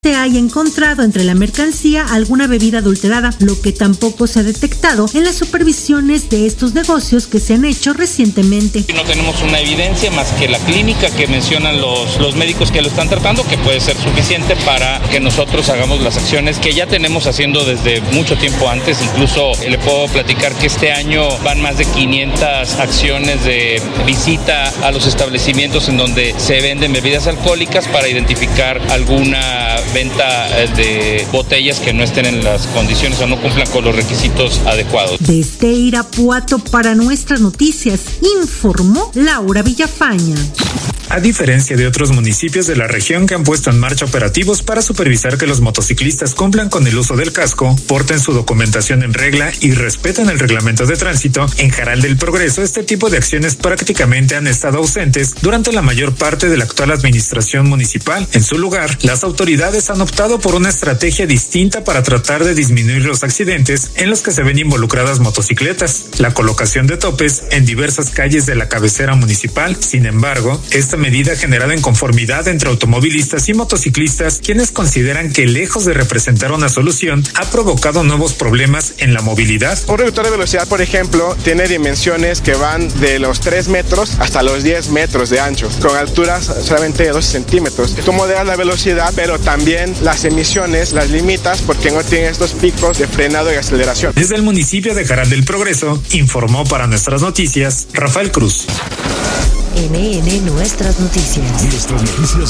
se haya encontrado entre la mercancía alguna bebida adulterada, lo que tampoco se ha detectado en las supervisiones de estos negocios que se han hecho recientemente. No tenemos una evidencia más que la clínica que mencionan los médicos que lo están tratando, que puede ser suficiente para que nosotros hagamos las acciones que ya tenemos haciendo desde mucho tiempo antes. Incluso le puedo platicar que este año van más de 500 acciones de visita a los establecimientos en donde se venden bebidas alcohólicas para identificar alguna venta de botellas que no estén en las condiciones o no cumplan con los requisitos adecuados. Desde Irapuato para Nuestras Noticias, informó Laura Villafaña. A diferencia de otros municipios de la región que han puesto en marcha operativos para supervisar que los motociclistas cumplan con el uso del casco, porten su documentación en regla y respeten el reglamento de tránsito, en Jaral del Progreso este tipo de acciones prácticamente han estado ausentes durante la mayor parte de la actual administración municipal. En su lugar, las autoridades han optado por una estrategia distinta para tratar de disminuir los accidentes en los que se ven involucradas motocicletas, la colocación de topes en diversas calles de la cabecera municipal. Sin embargo, esta medida ha generado inconformidad entre automovilistas y motociclistas, quienes consideran que lejos de representar una solución, ha provocado nuevos problemas en la movilidad. Un reductor de velocidad, por ejemplo, tiene dimensiones que van de los 3 metros hasta los 10 metros de ancho, con alturas solamente de 12 centímetros. Tú moderas la velocidad, pero también las emisiones las limitas porque no tienen estos picos de frenado y aceleración. Desde el municipio de Jaral del Progreso, informó para Nuestras Noticias, Rafael Cruz. NN Nuestras Noticias. Nuestras noticias